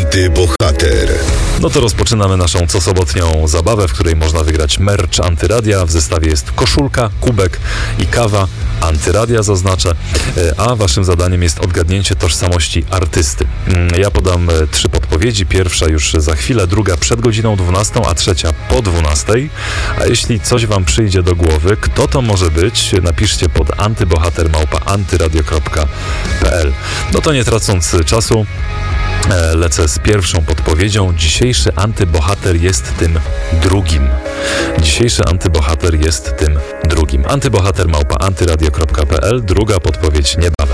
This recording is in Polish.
Antybohater. No to rozpoczynamy naszą cosobotnią zabawę, w której można wygrać merch Antyradia. W zestawie jest koszulka, kubek i kawa. Antyradia zaznaczę, a waszym zadaniem jest odgadnięcie tożsamości artysty. Ja podam 3 podpowiedzi. Pierwsza już za chwilę, druga przed godziną 12, a trzecia po 12. A jeśli coś wam przyjdzie do głowy, kto to może być, napiszcie pod antybohater@antyradio.pl. No to nie tracąc czasu, lecę z pierwszą podpowiedzią. Dzisiejszy antybohater jest tym drugim. Dzisiejszy antybohater jest tym drugim. Antybohater@antyradio.pl. Druga podpowiedź niebawem.